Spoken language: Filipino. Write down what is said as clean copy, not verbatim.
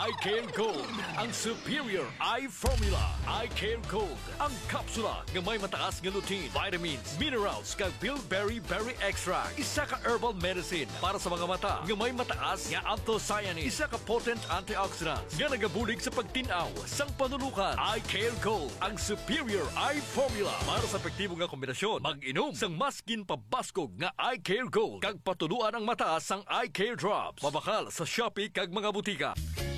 Eye Care Gold, ang superior eye formula. Eye Care Gold, ang kapsula nga may mataas nga lutein, vitamins, minerals, kag bilberry berry extract. Isa ka herbal medicine para sa mga mata nga may mataas nga anthocyanins. Isa ka potent antioxidants nga nagabulig sa pagtinaw sang panulukan. Eye Care Gold, ang superior eye formula para sa epektibo nga kombinasyon. Mag-inom sang maskin pabaskog nga Eye Care Gold kag patuluan ang mata sang Eye Care Drops. Mabakal sa Shopee kag mga butika.